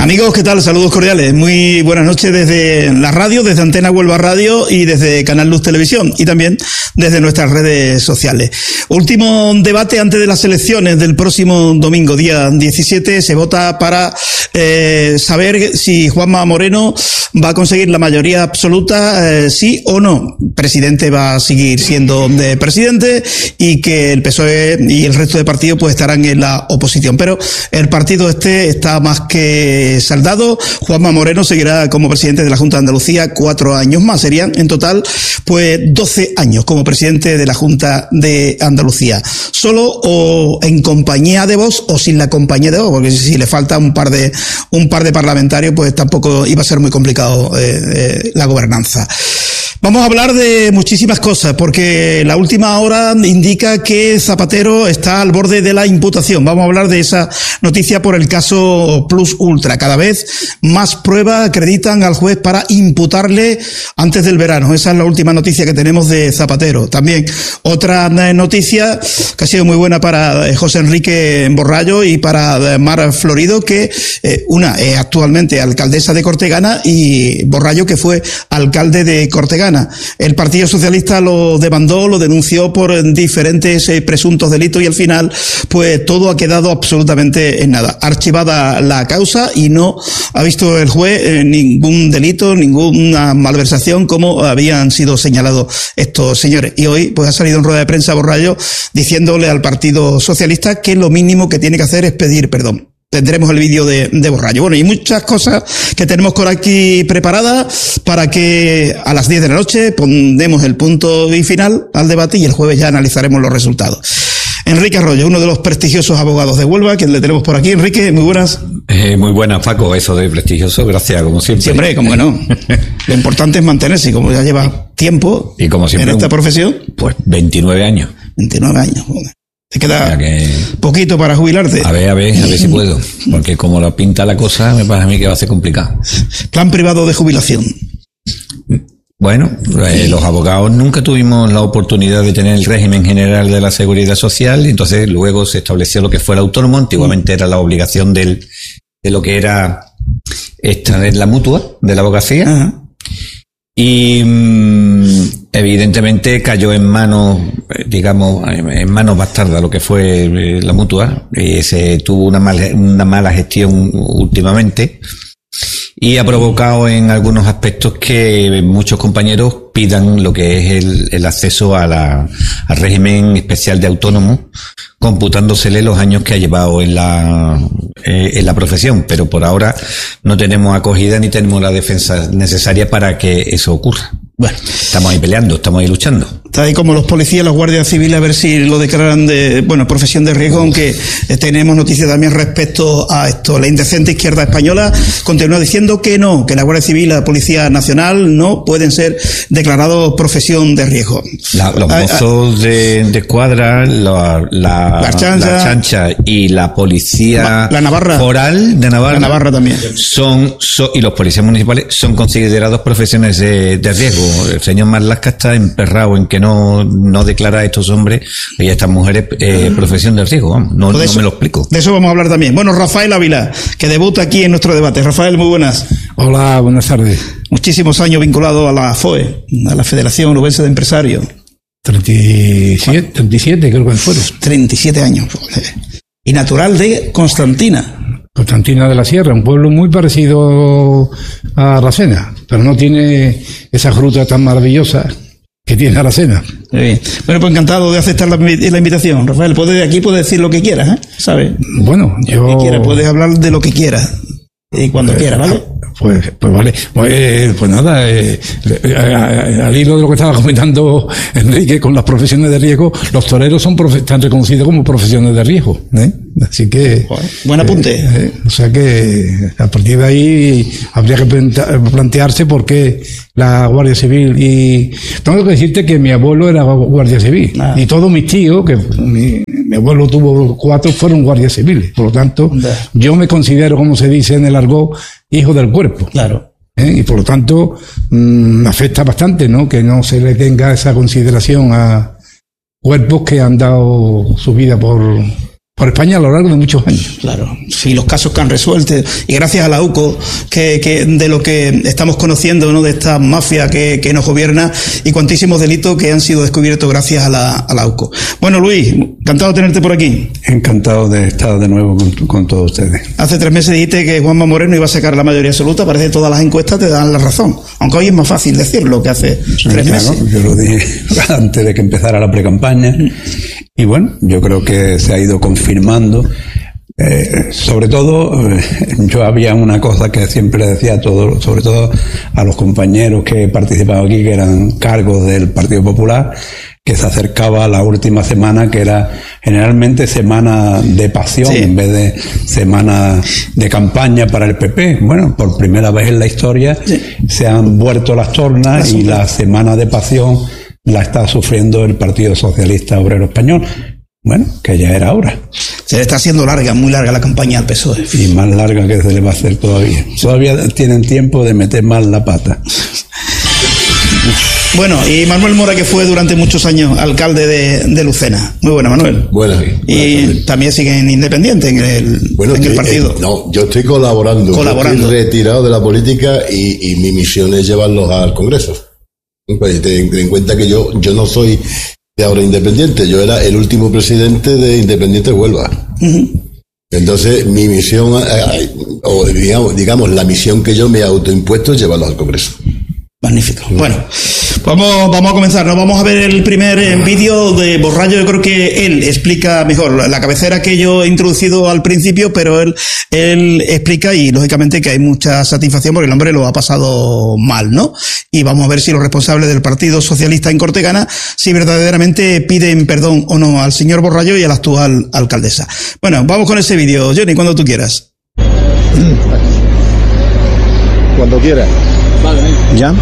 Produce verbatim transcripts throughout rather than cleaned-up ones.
Amigos, ¿qué tal? Saludos cordiales. Muy buenas noches desde la radio, desde Antena Huelva Radio y desde Canal Luz Televisión y también desde nuestras redes sociales. Último debate antes de las elecciones del próximo domingo, día diecisiete. Se vota para eh, saber si Juanma Moreno va a conseguir la mayoría absoluta, eh, sí o no. Presidente va a seguir siendo de presidente y que el P S O E y el resto de partidos pues estarán en la oposición. Pero el partido este está más que saldado. Juanma Moreno seguirá como presidente de la Junta de Andalucía cuatro años más. Serían en total pues doce años como presidente de la Junta de Andalucía. Solo o en compañía de Vox o sin la compañía de Vox, porque si le falta un par de un par de parlamentarios pues tampoco iba a ser muy complicado eh, eh, la gobernanza. Vamos a hablar de muchísimas cosas, porque la última hora indica que Zapatero está al borde de la imputación. Vamos a hablar de esa noticia por el caso Plus Ultra. Cada vez más pruebas acreditan al juez para imputarle antes del verano. Esa es la última noticia que tenemos de Zapatero. También otra noticia que ha sido muy buena para José Enrique Borrallo y para Mar Florido, que eh, una es actualmente alcaldesa de Cortegana y Borrallo que fue alcalde de Cortegana. El Partido Socialista lo demandó, lo denunció por diferentes eh, presuntos delitos y al final pues todo ha quedado absolutamente en nada. Archivada la causa y no ha visto el juez eh, ningún delito, ninguna malversación como habían sido señalados estos señores. Y hoy pues ha salido en rueda de prensa Borrallo diciéndole al Partido Socialista que lo mínimo que tiene que hacer es pedir perdón. Tendremos el vídeo de, de Borrallo. Bueno, y muchas cosas que tenemos por aquí preparadas para que a las diez de la noche pondremos el punto y final al debate y el jueves ya analizaremos los resultados. Enrique Arroyo, uno de los prestigiosos abogados de Huelva, que le tenemos por aquí. Enrique, muy buenas. Eh, muy buenas, Paco, eso de prestigioso, gracias, como siempre. Siempre, como que no. Lo importante es mantenerse, como ya lleva tiempo y como siempre, en esta profesión. Pues veintinueve años. veintinueve años, joder. Te queda que... poquito para jubilarte. A ver, a ver, a ver si puedo. Porque como lo pinta la cosa, me parece a mí que va a ser complicado. Plan privado de jubilación. Bueno, eh, los abogados nunca tuvimos la oportunidad de tener el régimen general de la Seguridad Social, y entonces luego se estableció lo que fue el autónomo. Antiguamente era la obligación del, de lo que era esta de la mutua, de la abogacía. Ajá. Y mmm, evidentemente cayó en manos, digamos, en manos bastardas lo que fue la mutua. Y se tuvo una mala, una mala gestión últimamente y ha provocado en algunos aspectos que muchos compañeros pidan lo que es el, el acceso a la, al régimen especial de autónomo, computándosele los años que ha llevado en la, eh, en la profesión, pero por ahora no tenemos acogida ni tenemos la defensa necesaria para que eso ocurra. Bueno, estamos ahí peleando, estamos ahí luchando. Está ahí como los policías, los guardias civiles, a ver si lo declaran de, bueno, profesión de riesgo, aunque tenemos noticias también respecto a esto. La indecente izquierda española continúa diciendo que no, que la Guardia Civil y la Policía Nacional no pueden ser declarados profesión de riesgo. La, los mozos de, de escuadra, la, la, la, chancha, la chancha y la policía la Navarra, foral de Navarra, la Navarra también son, son y los policías municipales son considerados profesiones de, de riesgo. El señor Marlaska está emperrado en que no, no declara a estos hombres y a estas mujeres eh, profesión de riesgo. Vamos, no, no eso, me lo explico. De eso vamos a hablar también. Bueno, Rafael Ávila, que debuta aquí en nuestro debate. Rafael, muy buenas. Hola, buenas tardes. Muchísimos años vinculado a la F O E, a la Federación Onubense de Empresarios. treinta y siete, treinta y siete creo que fueron. treinta y siete años. Y natural de Constantina. Constantina de la Sierra, un pueblo muy parecido a Aracena, pero no tiene esa fruta tan maravillosa que tiene Aracena. Bien. Bueno, pues encantado de aceptar la, la invitación. Rafael, puede, aquí puedes decir lo que quieras, ¿eh? ¿Sabes? Bueno, yo... Lo que quieras, puedes hablar de lo que quieras. Y cuando eh, quieras, ¿vale? Pues, pues vale. Pues, pues nada, eh, al hilo de lo que estaba comentando Enrique con las profesiones de riesgo, los toreros son profe- están reconocidos como profesiones de riesgo, ¿eh? Así que... Joder, buen apunte. Eh, eh, o sea que a partir de ahí habría que plantearse por qué la Guardia Civil. Y tengo que decirte que mi abuelo era Guardia Civil. Ah. Y todos mis tíos, que mi, mi abuelo tuvo cuatro, fueron guardias civiles. Por lo tanto, yeah. yo me considero, como se dice en el argot, hijo del cuerpo. Claro. ¿Eh? Y por lo tanto, mmm, afecta bastante, ¿no? Que no se le tenga esa consideración a cuerpos que han dado su vida por, por España a lo largo de muchos años. Claro, sí, los casos que han resuelto, y gracias a la U C O, que, que de lo que estamos conociendo, ¿no?, de esta mafia que, que nos gobierna, y cuantísimos delitos que han sido descubiertos gracias a la, a la U C O. Bueno, Luis, encantado de tenerte por aquí. Encantado de estar de nuevo con, con todos ustedes. Hace tres meses dijiste que Juanma Moreno iba a sacar la mayoría absoluta, parece que todas las encuestas te dan la razón, aunque hoy es más fácil decirlo que hace sí, tres claro, meses. Yo lo dije antes de que empezara la precampaña, y bueno, yo creo que se ha ido confirmando. Eh, sobre todo, eh, yo había una cosa que siempre le decía a todos, sobre todo a los compañeros que participaban aquí, que eran cargos del Partido Popular, que se acercaba a la última semana, que era generalmente semana de pasión, sí, en vez de semana de campaña para el P P. Bueno, por primera vez en la historia, sí, se han vuelto las tornas, y la semana de pasión la está sufriendo el Partido Socialista Obrero Español. Bueno, que ya era hora. Se le está haciendo larga, muy larga la campaña al P S O E. Y más larga que se le va a hacer todavía. Todavía tienen tiempo de meter más la pata. Bueno, y Manuel Mora, que fue durante muchos años alcalde de, de Lucena. Muy buena, Manuel. Buenas. Y buenas, también sigue en independiente en el, bueno, en el estoy, partido. Eh, no, yo estoy colaborando. Colaborando. Estoy retirado de la política, y, y mi misión es llevarlos al Congreso. Pues ten, ten en cuenta que yo, yo no soy de ahora independiente, yo era el último presidente de Independiente Huelva. Uh-huh. Entonces, mi misión, eh, o digamos, digamos, la misión que yo me he autoimpuesto es llevarlos al Congreso. Magnífico. Bueno, vamos, vamos a comenzar. Nos vamos a ver el primer eh, vídeo de Borrallo. Yo creo que él explica mejor la cabecera que yo he introducido al principio, pero él, él explica, y lógicamente que hay mucha satisfacción porque el hombre lo ha pasado mal, ¿no? Y vamos a ver si los responsables del Partido Socialista en Cortegana, si verdaderamente piden perdón o no al señor Borrallo y a la actual alcaldesa. Bueno, vamos con ese vídeo, Johnny, cuando tú quieras. Cuando quieras. ¿Ya?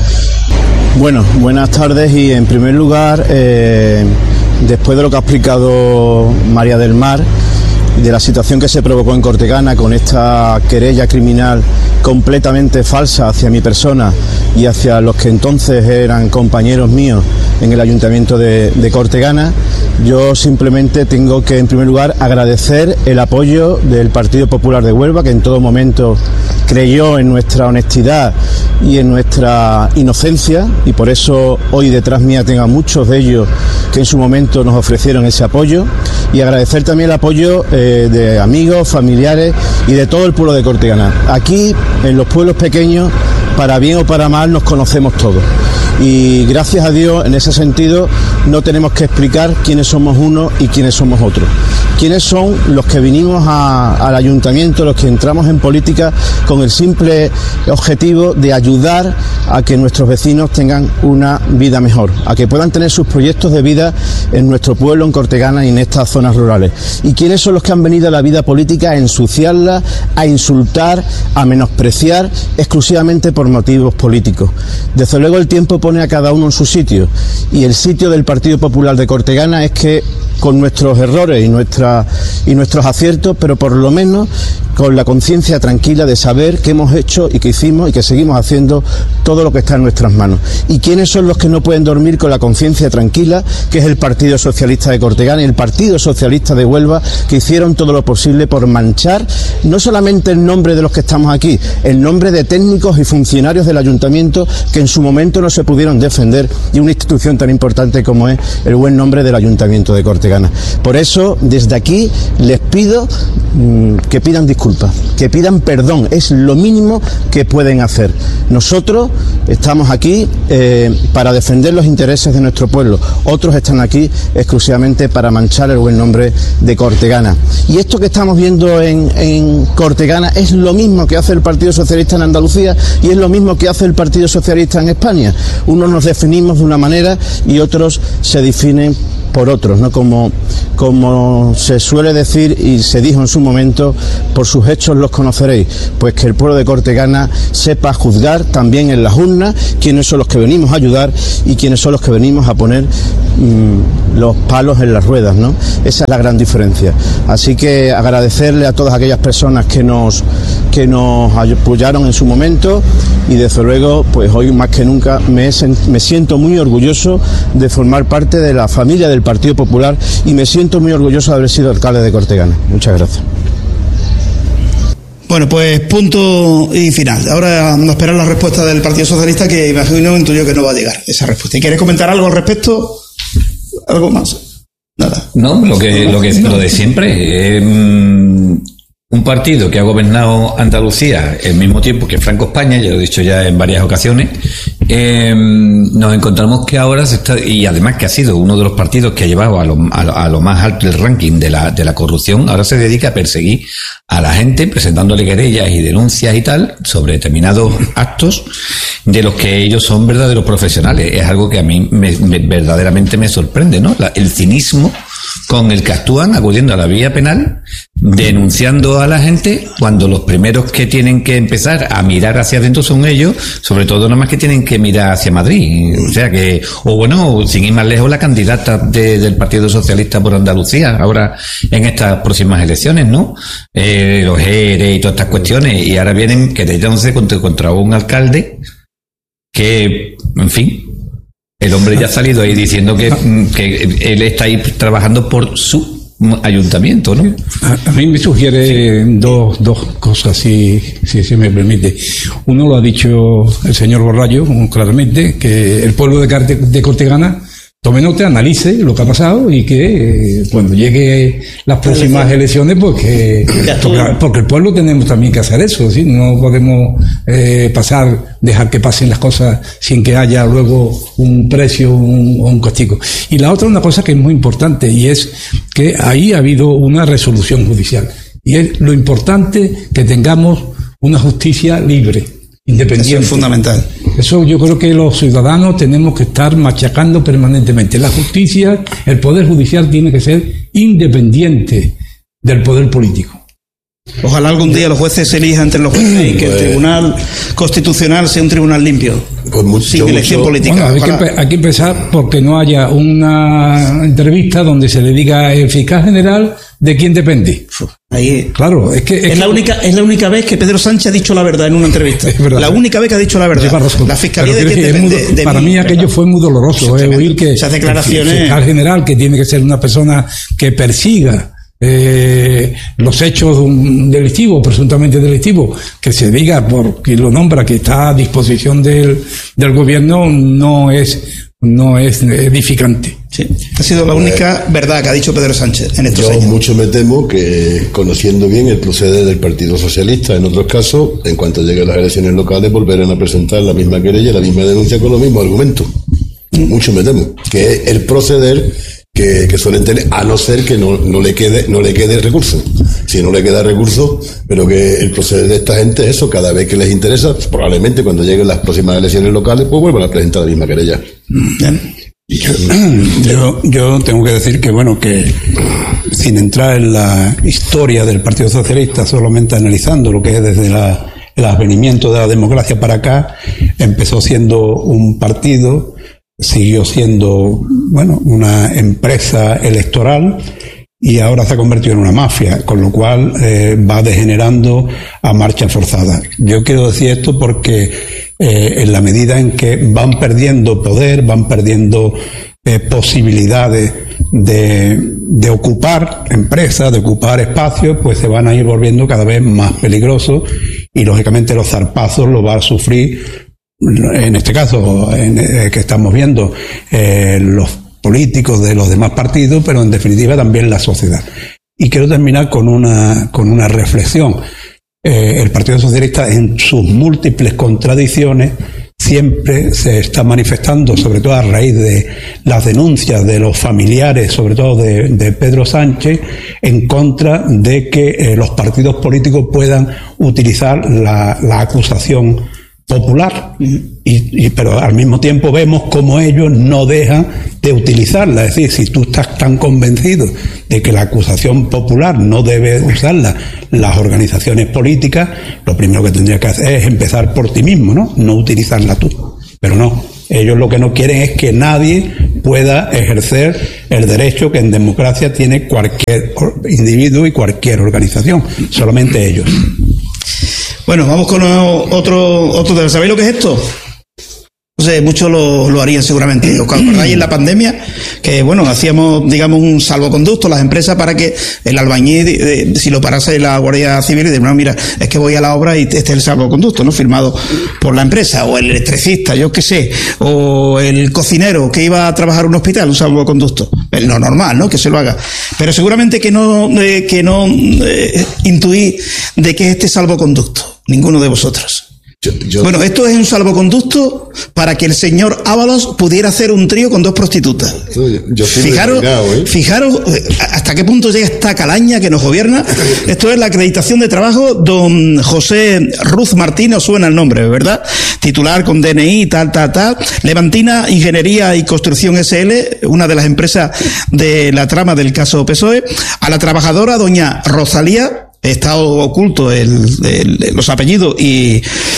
Bueno, buenas tardes, y en primer lugar, eh, después de lo que ha explicado María del Mar, de la situación que se provocó en Cortegana con esta querella criminal completamente falsa hacia mi persona y hacia los que entonces eran compañeros míos en el Ayuntamiento de, de Cortegana, yo simplemente tengo que, en primer lugar, agradecer el apoyo del Partido Popular de Huelva, que en todo momento creyó en nuestra honestidad y en nuestra inocencia, y por eso hoy detrás mía tengo a muchos de ellos que en su momento nos ofrecieron ese apoyo, y agradecer también el apoyo eh, de amigos, familiares y de todo el pueblo de Cortegana. Aquí, en los pueblos pequeños, para bien o para mal, nos conocemos todos. Y gracias a Dios, en ese sentido, no tenemos que explicar quiénes somos unos y quiénes somos otros. Quiénes son los que vinimos a, al ayuntamiento, los que entramos en política con el simple objetivo de ayudar a que nuestros vecinos tengan una vida mejor, a que puedan tener sus proyectos de vida en nuestro pueblo, en Cortegana y en estas zonas rurales. Y quiénes son los que han venido a la vida política a ensuciarla, a insultar, a menospreciar exclusivamente por motivos políticos. Desde luego el tiempo pone a cada uno en su sitio, y el sitio del Partido Popular de Cortegana es que, con nuestros errores y, nuestra, y nuestros aciertos, pero por lo menos con la conciencia tranquila de saber que hemos hecho y que hicimos y que seguimos haciendo todo lo que está en nuestras manos. ¿Y quiénes son los que no pueden dormir con la conciencia tranquila? Que es el Partido Socialista de Cortegana y el Partido Socialista de Huelva, que hicieron todo lo posible por manchar no solamente el nombre de los que estamos aquí, el nombre de técnicos y funcionarios del ayuntamiento que en su momento no se pudieron defender, y una institución tan importante como es el buen nombre del Ayuntamiento de Cortegana. Por eso, desde aquí les pido mmm, que pidan disculpas, que pidan perdón, es lo mínimo que pueden hacer. Nosotros estamos aquí eh, para defender los intereses de nuestro pueblo, otros están aquí exclusivamente para manchar el buen nombre de Cortegana. Y esto que estamos viendo en, en Cortegana es lo mismo que hace el Partido Socialista en Andalucía, y es lo mismo que hace el Partido Socialista en España. Unos nos definimos de una manera y otros se definen por otros, ¿no? Como, como se suele decir y se dijo en su momento, por sus hechos los conoceréis. Pues que el pueblo de Cortegana sepa juzgar también en las urnas quiénes son los que venimos a ayudar y quiénes son los que venimos a poner mmm, los palos en las ruedas, ¿no? Esa es la gran diferencia. Así que agradecerle a todas aquellas personas que nos, que nos apoyaron en su momento, y desde luego, pues hoy más que nunca me, me siento muy orgulloso de formar parte de la familia del Partido Popular y me siento muy orgulloso de haber sido alcalde de Cortegana. Muchas gracias. Bueno, pues punto y final. Ahora vamos a esperar la respuesta del Partido Socialista, que imagino, intuyo que no va a llegar esa respuesta. ¿Y quieres comentar algo al respecto? ¿Algo más? Nada. No, lo que, lo que, lo de siempre. Eh, un partido que ha gobernado Andalucía al mismo tiempo que Franco España, ya lo he dicho ya en varias ocasiones, eh, nos encontramos que ahora se está, y además que ha sido uno de los partidos que ha llevado a lo, a, a lo más alto del ranking de la, de la corrupción, ahora se dedica a perseguir a la gente presentándole querellas y denuncias y tal sobre determinados actos de los que ellos son verdaderos profesionales. Es algo que a mí me, me, verdaderamente me sorprende, ¿no? La, el cinismo con el que actúan, acudiendo a la vía penal, denunciando a la gente, cuando los primeros que tienen que empezar a mirar hacia adentro son ellos, sobre todo nada más que tienen que mirar hacia Madrid. O sea que, o bueno, sin ir más lejos, la candidata de, del Partido Socialista por Andalucía, ahora en estas próximas elecciones, ¿no? Eh, los E R E y todas estas cuestiones, y ahora vienen querellándose contra, contra un alcalde que, en fin, el hombre ya ha salido ahí diciendo que, que él está ahí trabajando por su ayuntamiento, ¿no? A, a mí me sugiere dos, dos cosas, si, si se me permite. Uno lo ha dicho el señor Borrallo, claramente, que el pueblo de, Carte, de Cortegana tome nota, analice lo que ha pasado y que eh, cuando llegue las próximas elecciones, pues que porque, porque el pueblo tenemos también que hacer eso, ¿sí? No podemos eh, pasar, dejar que pasen las cosas sin que haya luego un precio o un, un castigo. Y la otra, una cosa que es muy importante, y es que ahí ha habido una resolución judicial, y es lo importante que tengamos una justicia libre, independiente. Eso es fundamental. Eso yo creo que los ciudadanos tenemos que estar machacando permanentemente. La justicia, el poder judicial tiene que ser independiente del poder político. Ojalá algún día los jueces se elijan entre los jueces y que el Tribunal Constitucional sea un tribunal limpio, pues mucho, sin elección mucho. política. Bueno, hay, que, hay que empezar porque no haya una entrevista donde se le diga al fiscal general de quién depende. Ahí, claro, es que es, es que, la única es la única vez que Pedro Sánchez ha dicho la verdad en una entrevista. La única vez que ha dicho la verdad. La fiscalía de, de, de, de, de para mí aquello ¿verdad? fue muy doloroso, eh, oír que esas declaraciones, el fiscal general, que tiene que ser una persona que persiga Eh, los hechos delictivos, presuntamente delictivos, que se diga por quien lo nombra que está a disposición del, del gobierno, no es no es edificante. Sí, ha sido la única eh, verdad que ha dicho Pedro Sánchez en estos yo años. Yo mucho me temo que, conociendo bien el proceder del Partido Socialista, en otros casos, en cuanto lleguen las elecciones locales, volverán a presentar la misma querella, la misma denuncia con los mismos argumentos. Mm. Mucho me temo que es el proceder que, que suelen tener, a no ser que no, no le quede no le quede recurso. Si no le queda recurso, pero que el proceder de esta gente es eso, cada vez que les interesa, pues probablemente cuando lleguen las próximas elecciones locales, pues vuelvan a presentar la misma querella. Yo, yo tengo que decir que, bueno, que sin entrar en la historia del Partido Socialista, solamente analizando lo que es desde la, el advenimiento de la democracia para acá, empezó siendo un partido, siguió siendo, bueno, una empresa electoral y ahora se ha convertido en una mafia, con lo cual eh, va degenerando a marcha forzada. Yo quiero decir esto porque eh, en la medida en que van perdiendo poder, van perdiendo eh, posibilidades de, de ocupar empresas, de ocupar espacios, pues se van a ir volviendo cada vez más peligrosos y lógicamente los zarpazos los va a sufrir, en este caso en, eh, que estamos viendo, eh, los políticos de los demás partidos, pero en definitiva también la sociedad. Y quiero terminar con una, con una reflexión. Eh, el Partido Socialista, en sus múltiples contradicciones, siempre se está manifestando, sobre todo a raíz de las denuncias de los familiares, sobre todo de, de Pedro Sánchez, en contra de que eh, los partidos políticos puedan utilizar la, la acusación popular, y, y, pero al mismo tiempo vemos como ellos no dejan de utilizarla. Es decir, si tú estás tan convencido de que la acusación popular no debe usarla las organizaciones políticas, lo primero que tendría que hacer es empezar por ti mismo, ¿no? No utilizarla tú. Pero no, ellos lo que no quieren es que nadie pueda ejercer el derecho que en democracia tiene cualquier individuo y cualquier organización, solamente ellos. Bueno, vamos con otro, otro. ¿Sabéis lo que es esto? Entonces, muchos lo, lo harían seguramente. ¿Os acordáis en la pandemia? Que, bueno, hacíamos, digamos, un salvoconducto las empresas para que el albañil, eh, si lo parase la Guardia Civil, y de bueno, mira, es que voy a la obra y este es el salvoconducto, ¿no? Firmado por la empresa, o el electricista, yo qué sé, o el cocinero que iba a trabajar en un hospital, un salvoconducto. Es lo normal, ¿no? Que se lo haga. Pero seguramente que no, eh, que no eh, intuí de qué es este salvoconducto. Ninguno de vosotros. Yo, yo... Bueno, esto es un salvoconducto para que el señor Ábalos pudiera hacer un trío con dos prostitutas. Yo, yo fijaros, ¿eh? fijaros hasta qué punto llega esta calaña que nos gobierna. Esto es la acreditación de trabajo. Don José Ruz Martínez, os suena el nombre, ¿verdad? Titular con D N I, tal, tal, tal. Levantina Ingeniería y Construcción S L, una de las empresas de la trama del caso P S O E. A la trabajadora, doña Rosalía, está oculto el, el, los apellidos y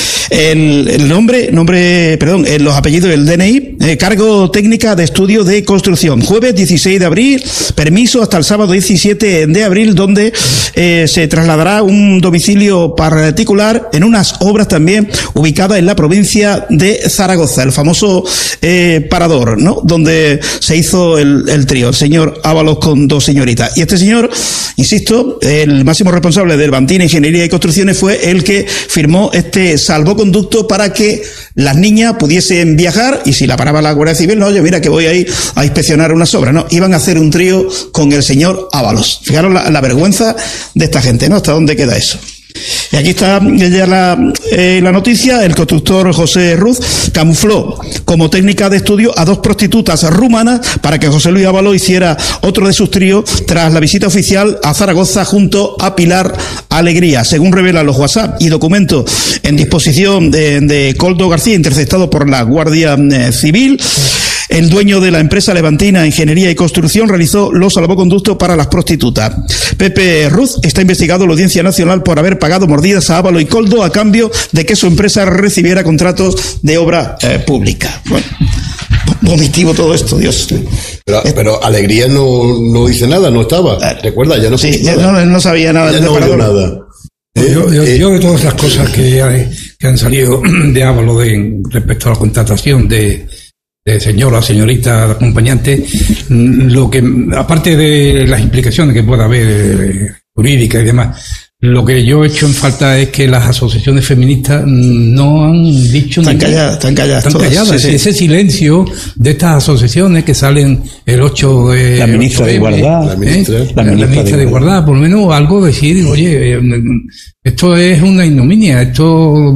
el, el nombre, nombre, perdón, los apellidos del D N I, eh, cargo técnica de estudio de construcción. Jueves dieciséis de abril, permiso hasta el sábado diecisiete de abril, donde eh, se trasladará un domicilio particular en unas obras también ubicadas en la provincia de Zaragoza, el famoso eh, parador, ¿no? Donde se hizo el, el trío, el señor Ábalos con dos señoritas. Y este señor, insisto, el máximo responsable del Levantina Ingeniería y Construcciones fue el que firmó este salvoconducto para que las niñas pudiesen viajar, y si la paraba la Guardia Civil, no, oye, mira que voy a ir a inspeccionar unas obras, no, iban a hacer un trío con el señor Ábalos. Fijaros la, la vergüenza de esta gente, ¿no? ¿Hasta dónde queda eso? Y aquí está ya la, eh, la noticia. El constructor José Ruz camufló como técnica de estudio a dos prostitutas rumanas para que José Luis Ábalos hiciera otro de sus tríos tras la visita oficial a Zaragoza junto a Pilar Alegría, según revelan los WhatsApp y documentos en disposición de, de Coldo García, interceptado por la Guardia eh, Civil. El dueño de la empresa Levantina Ingeniería y Construcción realizó los salvoconductos para las prostitutas. Pepe Ruz está investigado en la Audiencia Nacional por haber pagado mordidas a Ábalos y Coldo a cambio de que su empresa recibiera contratos de obra eh, pública. Bueno, vomitivo todo esto, Dios. Pero, pero Alegría no, no dice nada, no estaba. ¿Recuerda? Ya no sí, ya no, no sabía nada. Ya no oyó nada. Eh, yo, yo, eh, yo de todas las cosas que, hay, que han salido de Ábalos de, respecto a la contratación de de señora, señorita, acompañante, lo que, aparte de las implicaciones que pueda haber jurídicas y demás, lo que yo he hecho en falta es que las asociaciones feministas no han dicho están calladas, están calladas, están calladas. Sí, sí. Ese silencio de estas asociaciones que salen el ocho de la ministra de Igualdad, la ministra, ¿eh? la, la ministra, ministra de Igualdad, por lo menos algo decir, oye, esto es una ignominia, esto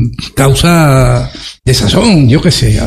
causa desazón, yo qué sé.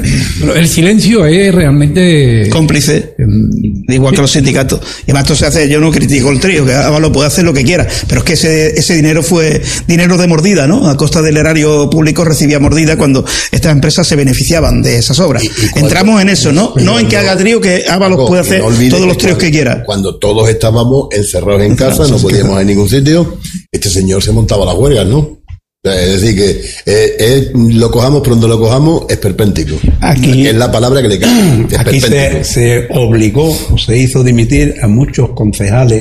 El silencio es realmente cómplice, igual que los sindicatos. Y además esto se hace, yo no critico el trío, que Ábalos puede hacer lo que quiera, pero es que ese, ese dinero fue dinero de mordida, ¿no? A costa del erario público recibía mordida cuando estas empresas se beneficiaban de esas obras. Y, y cuando, entramos en eso, ¿no? No en que haga trío, que Ábalos no, puede hacer no todos los tríos que, cuando, que quiera. Cuando todos estábamos encerrados en casa, no podíamos ir a ningún sitio, este señor se montaba las huelgas, ¿no? Es decir, que eh, eh, lo cojamos, pronto lo cojamos, es perpéntico. Aquí, es la palabra que le cae. Es aquí se, se obligó, o se hizo dimitir a muchos concejales,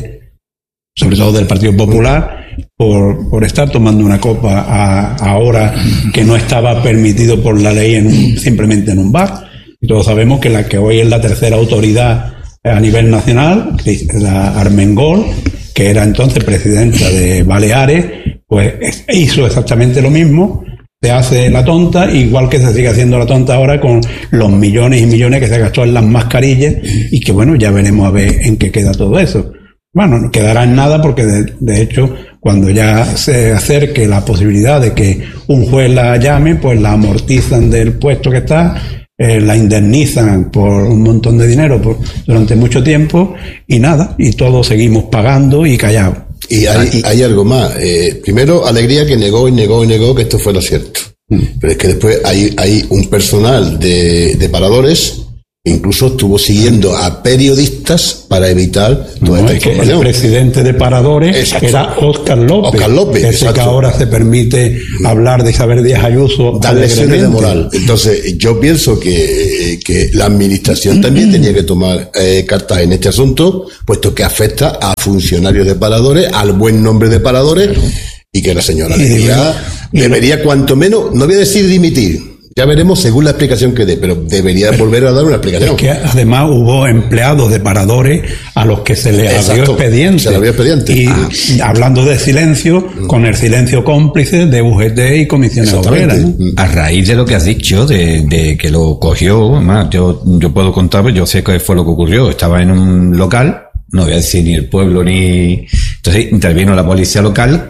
sobre todo del Partido Popular, por, por estar tomando una copa a, a hora que no estaba permitido por la ley en un, simplemente en un bar. Y todos sabemos que la que hoy es la tercera autoridad a nivel nacional, la Armengol, que era entonces presidenta de Baleares, pues hizo exactamente lo mismo, se hace la tonta, igual que se sigue haciendo la tonta ahora con los millones y millones que se gastó en las mascarillas, y que bueno, ya veremos a ver en qué queda todo eso. Bueno, no quedará en nada porque de, de hecho, cuando ya se acerque la posibilidad de que un juez la llame, pues la amortizan del puesto que está, eh, la indemnizan por un montón de dinero por, durante mucho tiempo, y nada, y todos seguimos pagando y callados. Y hay, hay algo más. Eh, primero, Alegría, que negó y negó y negó que esto fuera cierto. Mm. Pero es que después hay, hay un personal de, de paradores que incluso estuvo siguiendo a periodistas para evitar toda no, esta es que información. El presidente de paradores exacto. Era Óscar López. Óscar López, ese que ahora se permite mm. hablar de Isabel Díaz Ayuso. Dar lecciones de moral. Entonces, yo pienso que, que la administración también tenía que tomar eh, cartas en este asunto, puesto que afecta a funcionarios de paradores, al buen nombre de paradores, y que la señora Alegría debería, cuanto menos, no voy a decir dimitir, Ya veremos según la explicación que dé, pero debería volver a dar una explicación. Es que además hubo empleados de paradores a los que se les abrió expediente. Se le abrió expediente. Y ah. hablando de silencio, con el silencio cómplice de U G T y comisiones obreras, ¿no? A raíz de lo que has dicho, de, de que lo cogió, además, yo, yo puedo contar, pues yo sé qué fue lo que ocurrió. Estaba en un local, no voy a decir ni el pueblo ni... Entonces intervino la policía local.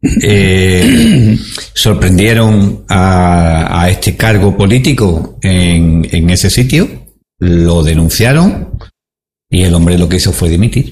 Eh, sorprendieron a, a este cargo político en, en ese sitio, lo denunciaron y el hombre lo que hizo fue dimitir.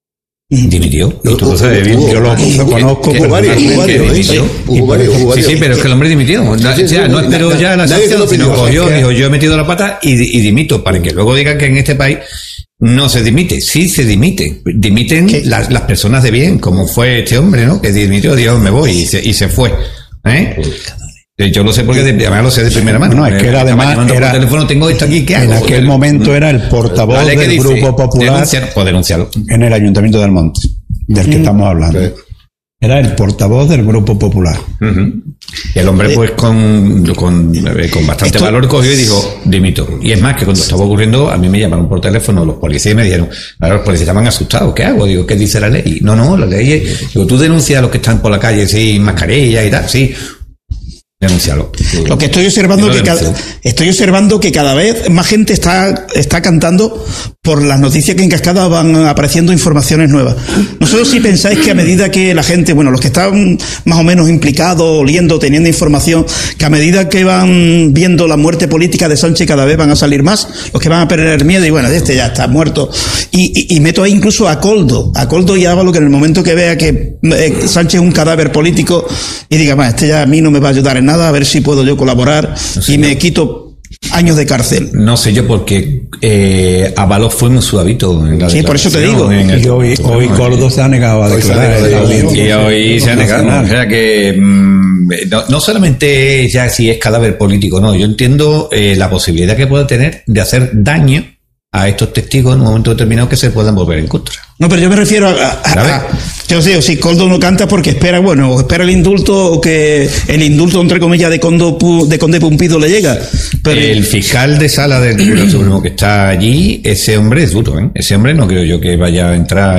Dimitió. No, y tú lo sabes bien, yo lo, sí, lo conozco. Hubo varios, hubo varios, sí, hubo varios, hubo varios. Sí, sí, pero es que el hombre dimitió. Sí, sí, ya, no esperó ya la sanción, sino cogió, dijo, yo he metido la pata y, y dimito, para que luego digan que en este país no se dimite. Sí se dimite. Dimiten las, las personas de bien, como fue este hombre, ¿no? Que dimitió, dijo, me voy, y se, y se fue. ¿Eh? Yo lo sé porque de, además lo sé de primera mano. No, es que era, además era, por teléfono, tengo esto aquí, ¿qué hago? En aquel momento era el portavoz vale, del dice? Grupo Popular Denunciar, pues denunciarlo. En el Ayuntamiento del Monte, del que mm. estamos hablando. Sí. Era el portavoz del Grupo Popular. Uh-huh. Y el hombre, pues, con, con, con bastante Esto... valor cogió y dijo, dimito. Y es más, que cuando estaba ocurriendo, a mí me llamaron por teléfono los policías y me dijeron, ahora los policías estaban asustados, ¿qué hago? Digo, ¿qué dice la ley? No, no, la ley es, digo, tú denuncias a los que están por la calle sin mascarilla y tal, sí. Denúncialo. Lo que estoy observando que cada, estoy observando que cada vez más gente está, está cantando por las noticias que en cascada van apareciendo informaciones nuevas. Nosotros si pensáis que a medida que la gente, bueno, los que están más o menos implicados, oliendo, teniendo información, que a medida que van viendo la muerte política de Sánchez cada vez van a salir más, los que van a perder miedo y bueno, este ya está muerto. Y, y, y meto ahí incluso a Coldo, a Coldo y a Ábalos, que en el momento que vea que eh, Sánchez es un cadáver político y diga, bueno, este ya a mí no me va a ayudar en nada, a ver si puedo yo colaborar no sé y me yo. quito años de cárcel. No sé yo porque eh, Ábalos fue muy suavito en la sí, por eso te digo. El, y hoy, hoy Coldo se ha negado a declarar. Y hoy se ha negado. O sea que mmm, no, no solamente ya si es cadáver político, no. Yo entiendo eh, la posibilidad que puede tener de hacer daño a estos testigos en un momento determinado que se puedan volver en contra. No, pero yo me refiero a... a, a, a yo sé, si Coldo no canta porque espera, bueno, o espera el indulto o que el indulto, entre comillas, de, Condo, de Conde Pumpido le llega. Pero... El fiscal de sala del Tribunal Supremo que está allí, ese hombre es duro, ¿eh? Ese hombre no creo yo que vaya a entrar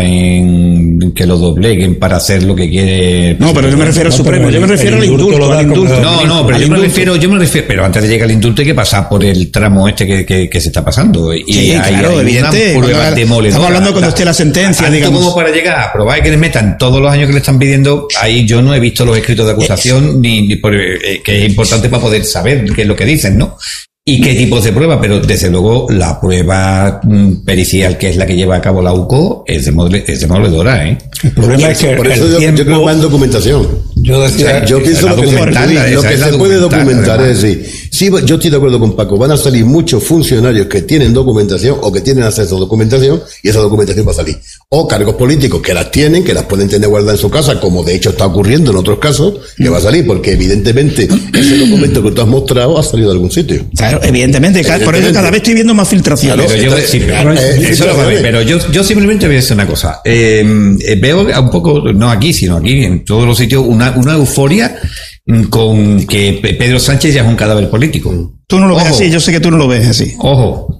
en que lo dobleguen para hacer lo que quiere. No, pero yo me refiero al no, Supremo, yo me refiero al indulto. Al indulto. No, no, pero yo me refiero, yo me refiero, pero antes de llegar al indulto hay que pasar por el tramo este que, que, que se está pasando. Y sí, hay, claro, hay evidente. Estamos hablando cuando esté la sentencia, digamos. Como para llegar a probar que les metan todos los años que le están pidiendo, ahí yo no he visto los escritos de acusación, es. ni, ni por, eh, que es importante para poder saber qué es lo que dicen, ¿no? Y qué tipos de pruebas, pero desde luego la prueba mm, pericial, que es la que lleva a cabo la U C O, es, demole, es demoledora, ¿eh? El problema es que por eso yo, tiempo... yo creo que más documentación. Yo decía, o sea, yo pienso lo que se, lo que se puede documentar además. Es decir, sí, yo estoy de acuerdo con Paco, van a salir muchos funcionarios que tienen documentación o que tienen acceso a documentación y esa documentación va a salir. O cargos políticos que las tienen, que las pueden tener guardadas en su casa, como de hecho está ocurriendo en otros casos, que va a salir, porque evidentemente ese documento que tú has mostrado ha salido de algún sitio. Claro, evidentemente, evidentemente. Por eso cada vez estoy viendo más filtraciones. Claro, pero yo, sí, pero, eh, eso lo ver, pero yo, yo simplemente voy a decir una cosa. Eh, veo un poco, no aquí, sino aquí, en todos los sitios, una, una euforia con que Pedro Sánchez ya es un cadáver político. Tú no lo ves Ojo. así, yo sé que tú no lo ves así. Ojo.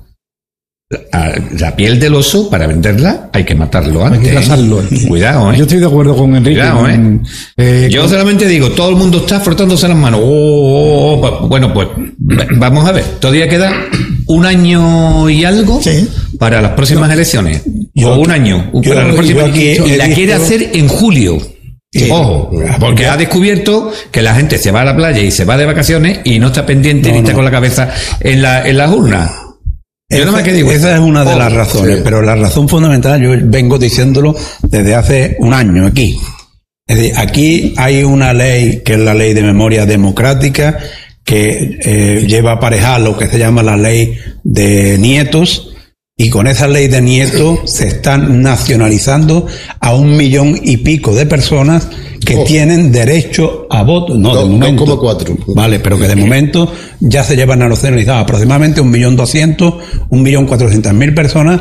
La, la piel del oso, para venderla, hay que matarlo antes. Hay que cazarlo. ¿eh? Cuidado, ¿eh? Yo estoy de acuerdo con Enrique. Cuidado, ¿eh? eh Yo con... solamente digo, todo el mundo está frotándose las manos. Oh, oh, oh. Bueno, pues vamos a ver. Todavía queda un año y algo sí. para las próximas no. elecciones. Yo, o un año. Yo, para las próximas... Y la visto... quiere hacer en julio. Sí. Ojo, porque ha descubierto que la gente se va a la playa y se va de vacaciones y no está pendiente no, ni está no. con la cabeza en la en las urnas. Yo esa, que digo, esa es una de oh, las razones, sí. pero la razón fundamental yo vengo diciéndolo desde hace un año aquí. Es decir, aquí hay una ley que es la ley de memoria democrática que eh, lleva aparejada lo que se llama la ley de nietos. Y con esa ley de nietos se están nacionalizando a un millón y pico de personas que oh. tienen derecho a voto. No, de momento. dos coma cuatro. Vale, pero que de momento ya se llevan nacionalizadas aproximadamente un millón doscientos, un millón cuatrocientas mil personas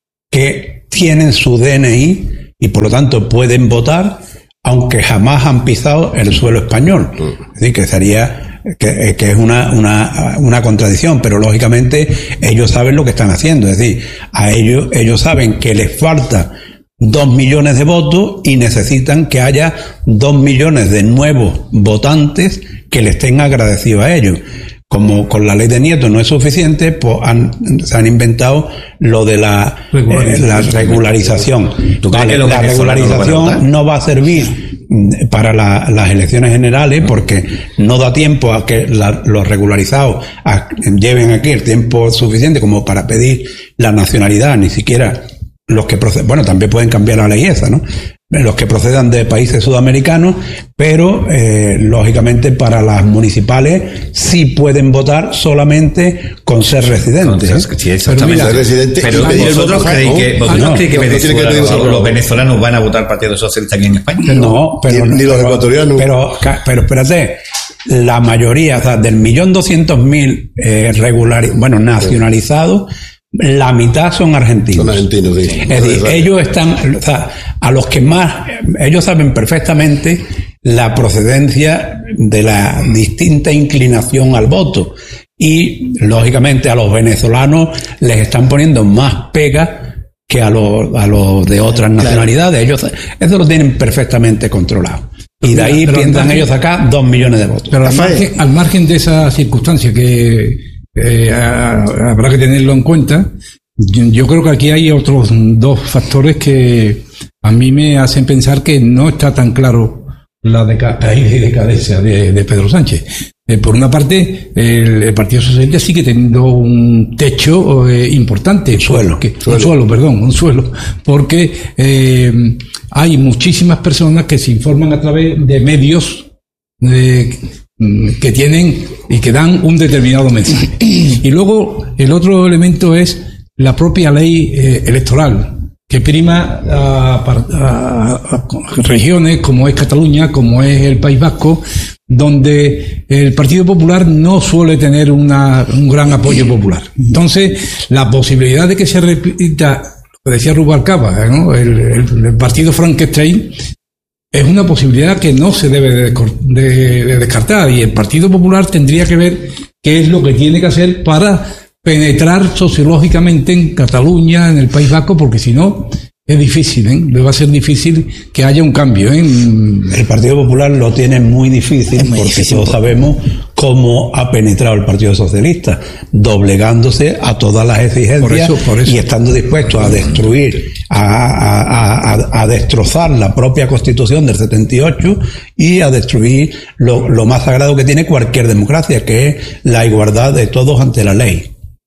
que tienen su D N I y por lo tanto pueden votar, aunque jamás han pisado el suelo español. Es decir, que sería que, que es una, una, una contradicción, pero lógicamente ellos saben lo que están haciendo, es decir, a ellos, ellos saben que les falta dos millones de votos y necesitan que haya dos millones de nuevos votantes que les estén agradecidos a ellos. Como con la ley de Nieto no es suficiente, pues han, se han inventado lo de la regularización. Eh, la regularización. Vale, la regularización no va a servir para la, las elecciones generales porque no da tiempo a que la, los regularizados a, lleven aquí el tiempo suficiente como para pedir la nacionalidad, ni siquiera los que proceden. Bueno, también pueden cambiar la ley esa, ¿no? Los que procedan de países sudamericanos, pero eh, lógicamente para las municipales sí pueden votar solamente con ser residentes. Entonces, sí, exactamente. Pero, residente, pero vosotros creéis que, ¿vosotros no, creéis que, no, venezolanos, que no, los venezolanos van a votar Partido Socialista aquí en España? Pero, no, pero ni, ni los pero, ecuatorianos. Pero, pero espérate, la mayoría, o sea, del millón doscientos mil eh, regular, bueno, nacionalizados, la mitad son argentinos. Son argentinos, sí. Es decir, ellos están, o sea, a los que más, ellos saben perfectamente la procedencia de la distinta inclinación al voto. Y, lógicamente, a los venezolanos les están poniendo más pega que a los, a los de otras nacionalidades. Ellos, eso lo tienen perfectamente controlado. Y de ahí piensan ellos sacar dos millones de votos. Pero al margen, al margen de esa circunstancia que Eh, habrá que tenerlo en cuenta. Yo, yo creo que aquí hay otros dos factores que a mí me hacen pensar que no está tan claro la deca- y decadencia de, de Pedro Sánchez. Eh, por una parte, el, el Partido Socialista sigue teniendo un techo eh, importante. Suelo, porque, suelo. Un suelo, perdón, un suelo. Porque eh, hay muchísimas personas que se informan a través de medios de que tienen y que dan un determinado mensaje. Y luego el otro elemento es la propia ley eh, electoral, que prima a, a, a regiones como es Cataluña, como es el País Vasco, donde el Partido Popular no suele tener una, un gran apoyo popular. Entonces, la posibilidad de que se repita, lo que decía Rubalcaba, ¿no? el, el, el partido Frankenstein, es una posibilidad que no se debe de, de, de descartar, y el Partido Popular tendría que ver qué es lo que tiene que hacer para penetrar sociológicamente en Cataluña, en el País Vasco, porque si no es difícil, ¿eh? Le va a ser difícil que haya un cambio, ¿eh? El Partido Popular lo tiene muy difícil muy porque difícil, todos sabemos cómo ha penetrado el Partido Socialista, doblegándose a todas las exigencias por eso, por eso. y estando dispuesto a destruir, a, a, a, a destrozar la propia Constitución del setenta y ocho y a destruir lo, lo más sagrado que tiene cualquier democracia, que es la igualdad de todos ante la ley.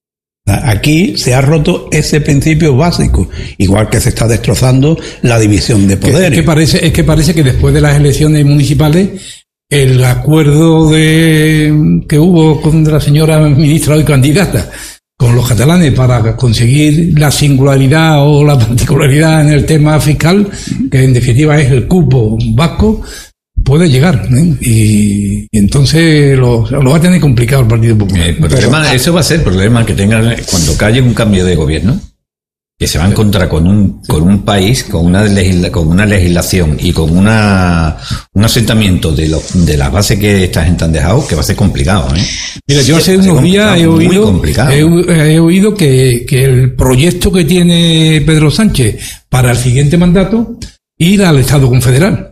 Aquí se ha roto ese principio básico, igual que se está destrozando la división de poderes. Es que parece, es que parece que después de las elecciones municipales, el acuerdo de que hubo con la señora ministra hoy candidata con los catalanes para conseguir la singularidad o la particularidad en el tema fiscal, que en definitiva es el cupo vasco, puede llegar, ¿eh? y, y entonces lo, lo va a tener complicado el Partido Popular. El problema, Pero, eso va a ser el problema que tengan cuando calle un cambio de gobierno, que se va a encontrar con un con un país con una legisla, con una legislación y con una un asentamiento de los de las bases que esta gente han dejado, que va a ser complicado, ¿eh? Mira, yo hace unos días he oído he, he oído que, que el proyecto que tiene Pedro Sánchez para el siguiente mandato ir al Estado Confederal.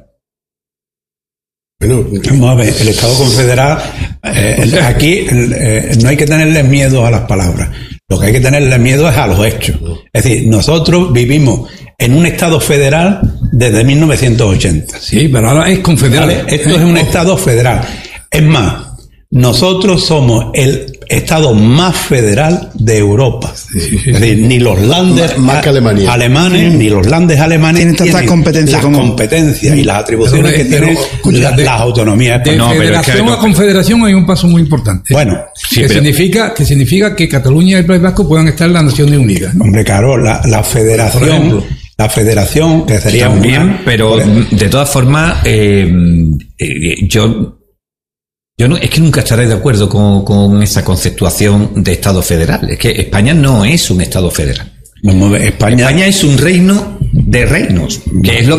Bueno, vamos a ver, el Estado Confederal, eh, aquí eh, no hay que tenerle miedo a las palabras, lo que hay que tenerle miedo es a los hechos. Es decir, nosotros vivimos en un Estado federal desde mil novecientos ochenta. Sí, pero ahora es confederal. ¿Vale? Esto es un Estado federal. Es más, nosotros somos el Estado más federal de Europa. Sí, sí, sí. Es decir, ni los landes más, más que Alemania. alemanes, sí. ni los landes alemanes tienen tienen competencia las como... competencias y las atribuciones pero, que tienen pero, la, de, las autonomías. De no, federación pero es que... a confederación hay un paso muy importante. Bueno, sí, que, pero... significa, que significa que Cataluña y el País Vasco puedan estar en las Naciones Unidas, ¿no? Hombre, claro, la, la federación... La federación, que sería también, una... pero de todas formas, eh, eh, yo... Yo no, es que nunca estaré de acuerdo con, con esa conceptuación de Estado federal. Es que España no es un Estado federal. España, España es un reino de reinos, que es lo que